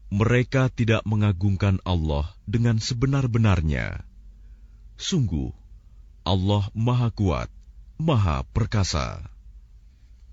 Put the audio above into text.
Mereka tidak mengagungkan Allah dengan sebenar-benarnya. Sungguh, Allah Maha Kuat, Maha Perkasa.